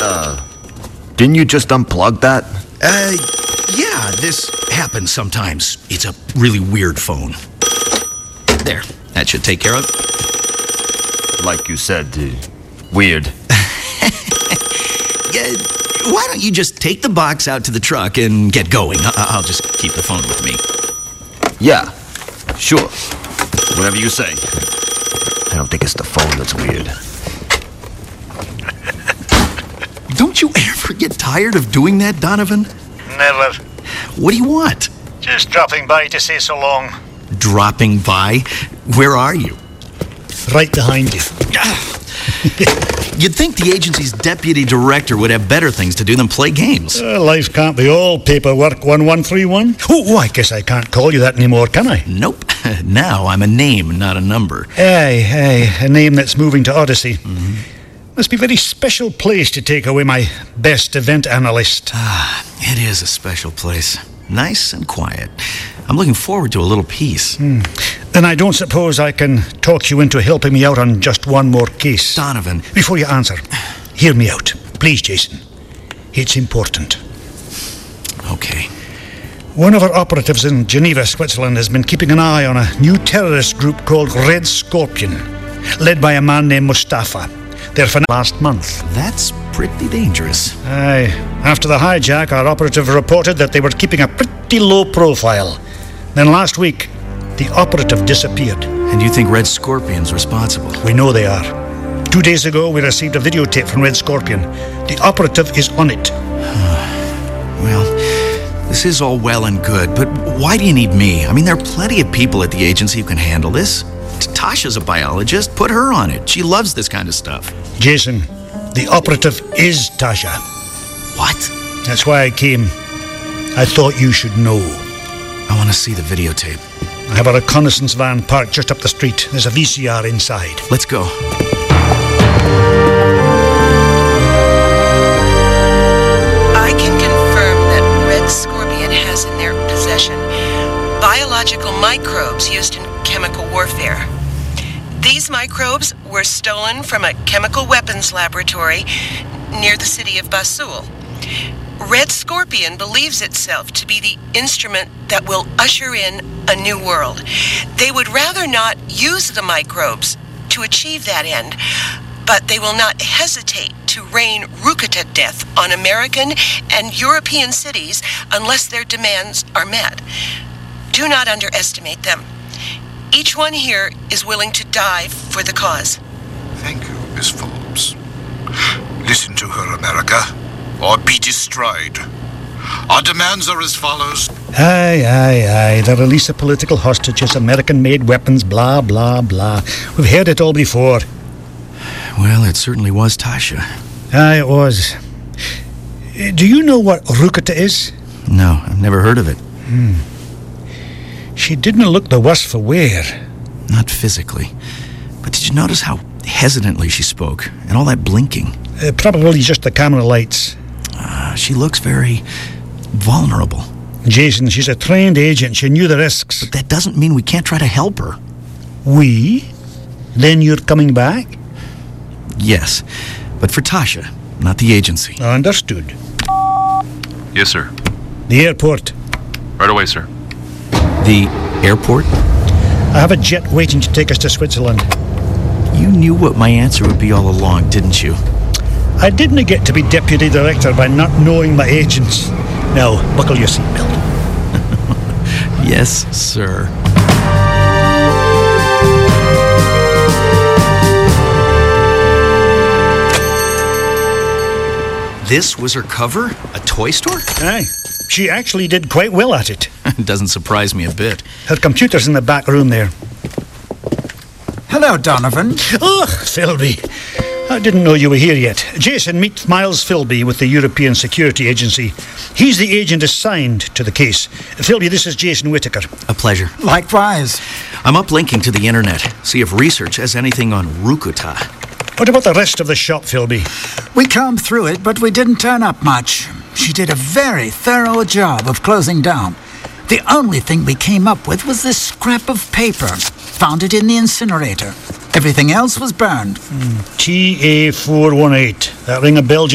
Didn't you just unplug that? Yeah, this happens sometimes. It's a really weird phone. There, that should take care of it. Like you said, weird. Why don't you just take the box out to the truck and get going? I'll just keep the phone with me. Yeah, sure. Whatever you say. I don't think it's the phone that's weird. Don't you ever get tired of doing that, Donovan? Never. What do you want? Just dropping by to say so long. Dropping by? Where are you? Right behind you. You'd think the agency's deputy director would have better things to do than play games. Life can't be all paperwork, 1131. Oh, I guess I can't call you that anymore, can I? Nope. Now I'm a name, not a number. Aye, a name that's moving to Odyssey. Mm-hmm. Must be a very special place to take away my best event analyst. It is a special place. Nice and quiet. I'm looking forward to a little peace. Then I don't suppose I can talk you into helping me out on just one more case. Donovan. Before you answer, hear me out. Please, Jason. It's important. Okay. One of our operatives in Geneva, Switzerland, has been keeping an eye on a new terrorist group called Red Scorpion, led by a man named Mustafa. They're from last month. That's pretty dangerous. Aye. After the hijack, our operative reported that they were keeping a pretty low profile. Then last week, the operative disappeared. And you think Red Scorpion's responsible? We know they are. 2 days ago, we received a videotape from Red Scorpion. The operative is on it. Well, this is all well and good, but why do you need me? I mean, there are plenty of people at the agency who can handle this. Tasha's a biologist. Put her on it. She loves this kind of stuff. Jason, the operative is Tasha. What? That's why I came. I thought you should know. I want to see the videotape. I have a reconnaissance van parked just up the street. There's a VCR inside. Let's go. I can confirm that Red Scorpion has in their possession biological microbes used in chemical warfare. These microbes were stolen from a chemical weapons laboratory near the city of Basul. Red Scorpion believes itself to be the instrument that will usher in a new world. They would rather not use the microbes to achieve that end, but they will not hesitate to rain Rucata death on American and European cities unless their demands are met. Do not underestimate them. Each one here is willing to die for the cause. Thank you, Miss Forbes. Listen to her, America, or be destroyed. Our demands are as follows. Aye. The release of political hostages, American-made weapons, blah, blah, blah. We've heard it all before. Well, it certainly was Tasha. Aye, it was. Do you know what Rucata is? No, I've never heard of it. She didn't look the worse for wear. Not physically. But did you notice how hesitantly she spoke? And all that blinking? Probably just the camera lights. She looks very vulnerable. Jason, she's a trained agent. She knew the risks. But that doesn't mean we can't try to help her. We? Then you're coming back? Yes, but for Tasha, not the agency. Understood. Yes, sir. The airport. Right away, sir. The airport? I have a jet waiting to take us to Switzerland. You knew what my answer would be all along, didn't you? I didn't get to be deputy director by not knowing my agents. Now, buckle your seatbelt. Yes, sir. This was her cover? A toy store? Aye. She actually did quite well at it. Doesn't surprise me a bit. Her computer's in the back room there. Hello, Donovan. Ugh, Philby. I didn't know you were here yet. Jason, meet Miles Philby with the European Security Agency. He's the agent assigned to the case. Philby, this is Jason Whittaker. A pleasure. Likewise. I'm uplinking to the internet. See if research has anything on Rucata. What about the rest of the shop, Philby? We combed through it, but we didn't turn up much. She did a very thorough job of closing down. The only thing we came up with was this scrap of paper. Found it in the incinerator. Everything else was burned. TA418. That ring a bell?